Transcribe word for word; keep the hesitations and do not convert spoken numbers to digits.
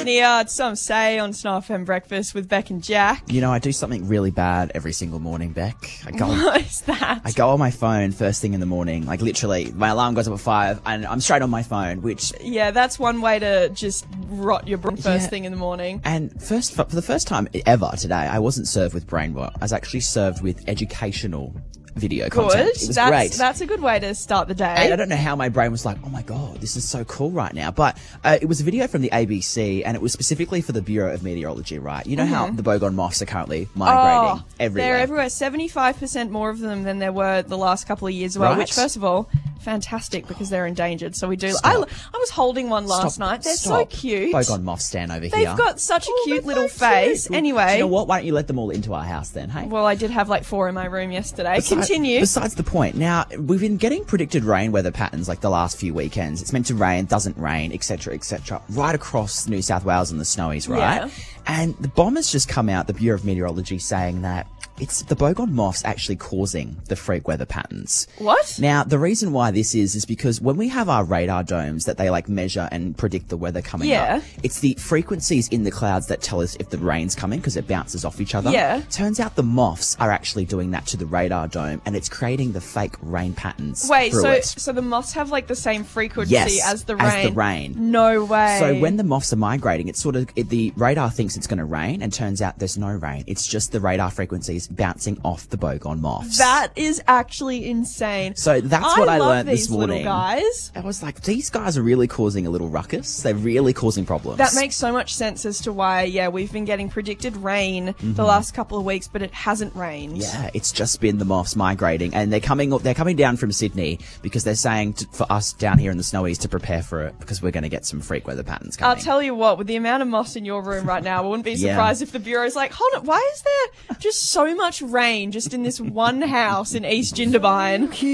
Nia. It's some say on Snow F M Breakfast with Beck and Jack. You know, I do something really bad every single morning, Beck. I go What is that? I go on my phone first thing in the morning. Like, literally, my alarm goes up at five, and I'm straight on my phone, which... Yeah, that's one way to just rot your brain first Yeah. thing in the morning. And first, for the first time ever today, I wasn't served with brain rot. I was actually served with educational video Good. content. It was that's, great. That's a good way to start the day. And I don't know how my brain was like, oh my God, this is so cool right now. But uh, it was a video from the A B C, and it was specifically for the Bureau of Meteorology, right? You know how the Bogon moths are currently migrating oh, everywhere. They're everywhere. seventy-five percent more of them than there were the last couple of years as well, Right. which, first of all, fantastic because they're endangered. So we do... I, Stop. I was holding one last Stop, night. They're stop. so cute. Bogon moth stand over They've here. got such a Oh, cute they're little so face. cute. Anyway... Do you know what? Why don't you let them all into our house then, hey? Well, I did have like four in my room yesterday. Besi- Continue. Besides the point, now we've been getting predicted rain weather patterns like the last few weekends. It's meant to rain, doesn't rain, et cetera, et cetera, right across New South Wales and the Snowies, right? Yeah. And the bomb has just come out, the Bureau of Meteorology, saying that it's the Bogon moths actually causing the freak weather patterns. What? Now, the reason why this is, is because when we have our radar domes that they like measure and predict the weather coming Yeah. up, it's the frequencies in the clouds that tell us if the rain's coming because it bounces off each other. Yeah. Turns out the moths are actually doing that to the radar dome, and it's creating the fake rain patterns. Wait, through so it. so the moths have like the same frequency Yes, as the rain? as the rain. No way. So when the moths are migrating, it's sort of it, the radar thinks it's going to rain, and turns out there's no rain. It's just the radar frequencies bouncing off the Bogon moths. That is actually insane. So that's what I love learned these this morning. Little guys. I was like, these guys are really causing a little ruckus. They're really causing problems. That makes so much sense as to why, yeah, we've been getting predicted rain the last couple of weeks, but it hasn't rained. Yeah, it's just been the moths migrating, and they're coming. They're coming down from Sydney because they're saying to, for us down here in the Snowies to prepare for it because we're going to get some freak weather patterns coming. I'll tell you what, with the amount of moths in your room right now, I wouldn't be Yeah. surprised if the Bureau's like, hold on, why is there just so much rain just in this one house in East Jindabyne?